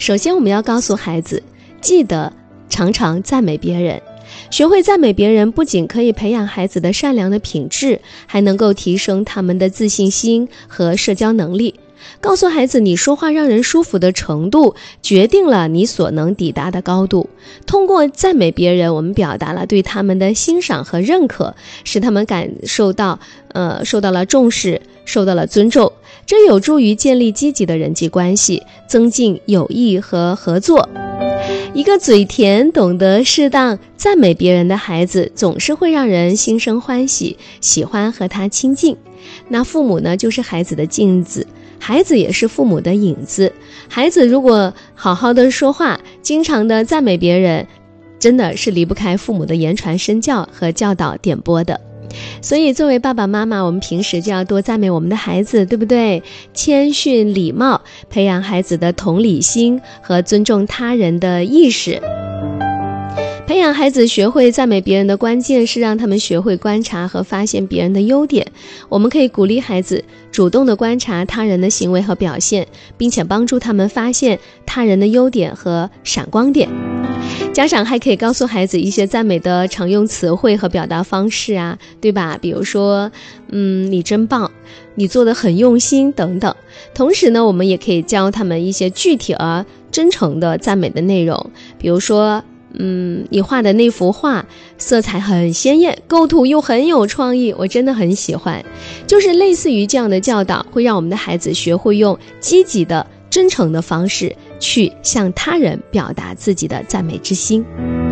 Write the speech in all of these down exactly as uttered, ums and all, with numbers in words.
首先我们要告诉孩子，记得常常赞美别人。学会赞美别人，不仅可以培养孩子的善良的品质，还能够提升他们的自信心和社交能力。告诉孩子，你说话让人舒服的程度，决定了你所能抵达的高度。通过赞美别人，我们表达了对他们的欣赏和认可，使他们感受到，呃，受到了重视，受到了尊重。这有助于建立积极的人际关系，增进友谊和合作。一个嘴甜、懂得适当赞美别人的孩子，总是会让人心生欢喜，喜欢和他亲近。那父母呢，就是孩子的镜子，孩子也是父母的影子。孩子如果好好的说话，经常的赞美别人，真的是离不开父母的言传身教和教导点拨的。所以作为爸爸妈妈，我们平时就要多赞美我们的孩子，对不对？谦逊礼貌，培养孩子的同理心和尊重他人的意识。培养孩子学会赞美别人的关键是让他们学会观察和发现别人的优点。我们可以鼓励孩子主动地观察他人的行为和表现，并且帮助他们发现他人的优点和闪光点。家长还可以告诉孩子一些赞美的常用词汇和表达方式啊，对吧？比如说，嗯，你真棒，你做得很用心等等。同时呢，我们也可以教他们一些具体而真诚的赞美的内容，比如说，嗯，你画的那幅画色彩很鲜艳，构图又很有创意，我真的很喜欢。就是类似于这样的教导，会让我们的孩子学会用积极的真诚的方式去向他人表达自己的赞美之心。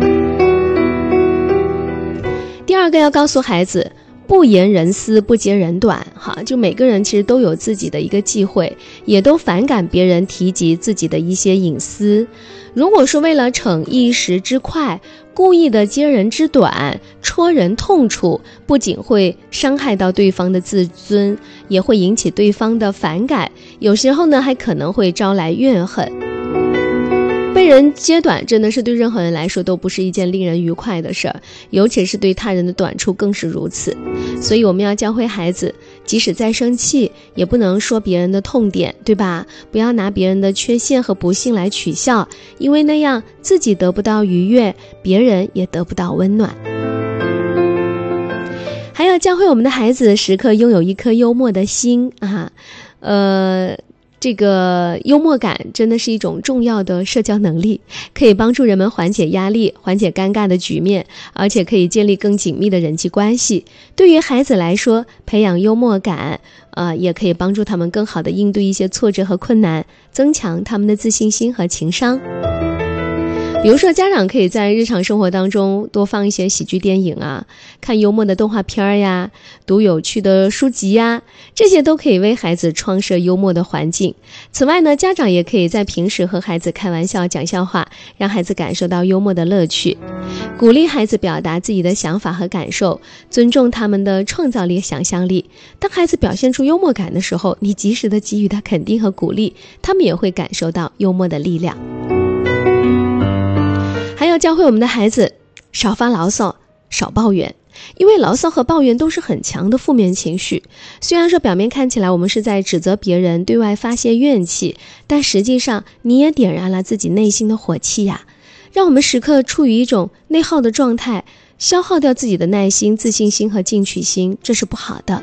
第二个要告诉孩子，不言人私，不揭人短。哈，就每个人其实都有自己的一个忌讳，也都反感别人提及自己的一些隐私。如果是为了逞一时之快，故意的揭人之短，戳人痛处，不仅会伤害到对方的自尊，也会引起对方的反感，有时候呢还可能会招来怨恨。被人揭短真的是对任何人来说都不是一件令人愉快的事儿，尤其是对他人的短处更是如此。所以我们要教会孩子，即使再生气也不能说别人的痛点，对吧？不要拿别人的缺陷和不幸来取笑，因为那样自己得不到愉悦，别人也得不到温暖。还要教会我们的孩子时刻拥有一颗幽默的心啊，呃这个幽默感真的是一种重要的社交能力，可以帮助人们缓解压力，缓解尴尬的局面，而且可以建立更紧密的人际关系。对于孩子来说，培养幽默感，呃，也可以帮助他们更好地应对一些挫折和困难，增强他们的自信心和情商。比如说，家长可以在日常生活当中多放一些喜剧电影啊，看幽默的动画片呀，读有趣的书籍呀，这些都可以为孩子创设幽默的环境。此外呢，家长也可以在平时和孩子开玩笑、讲笑话，让孩子感受到幽默的乐趣。鼓励孩子表达自己的想法和感受，尊重他们的创造力、想象力。当孩子表现出幽默感的时候，你及时的给予他肯定和鼓励，他们也会感受到幽默的力量。还要教会我们的孩子少发牢骚，少抱怨，因为牢骚和抱怨都是很强的负面情绪。虽然说表面看起来我们是在指责别人，对外发泄怨气，但实际上你也点燃了自己内心的火气呀。让我们时刻处于一种内耗的状态，消耗掉自己的耐心、自信心和进取心，这是不好的。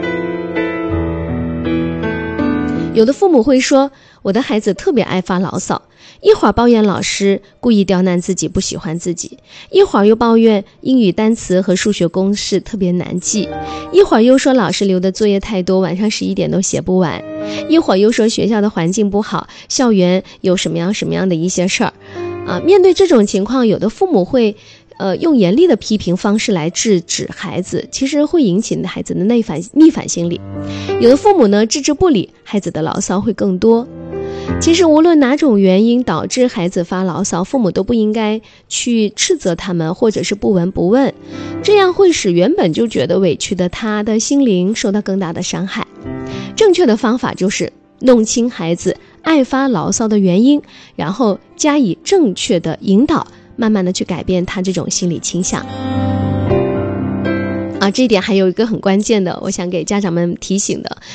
有的父母会说，我的孩子特别爱发牢骚，一会儿抱怨老师故意刁难自己，不喜欢自己，一会儿又抱怨英语单词和数学公式特别难记，一会儿又说老师留的作业太多，晚上十一点都写不完，一会儿又说学校的环境不好，校园有什么样什么样的一些事儿啊。面对这种情况，有的父母会呃，用严厉的批评方式来制止孩子，其实会引起孩子的内反逆反心理。有的父母呢，置之不理，孩子的牢骚会更多。其实无论哪种原因导致孩子发牢骚，父母都不应该去斥责他们，或者是不闻不问，这样会使原本就觉得委屈的他的心灵受到更大的伤害。正确的方法就是弄清孩子爱发牢骚的原因，然后加以正确的引导，慢慢的去改变他这种心理倾向。啊，这一点还有一个很关键的，我想给家长们提醒的，